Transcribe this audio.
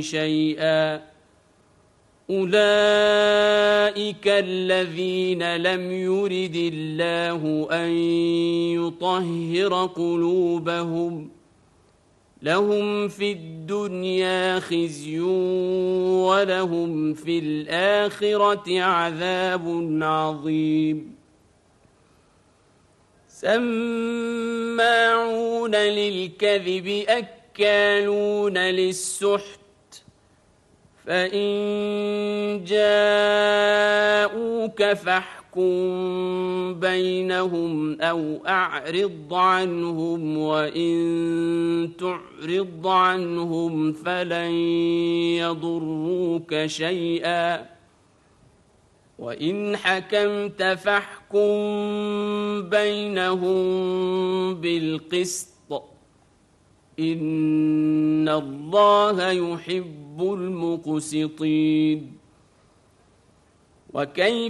شيئا أولئك الذين لم يرد الله أن يطهر قلوبهم لهم في الدنيا خزي ولهم في الآخرة عذاب عظيم سماعون للكذب أكالون للسحت فإن جاءوك فاحكم بينهم أو أعرض عنهم وإن تعرض عنهم فلن يضروك شيئا وإن حكمت فاحكم بينهم بالقسط إن الله يحب المقسطين وكيف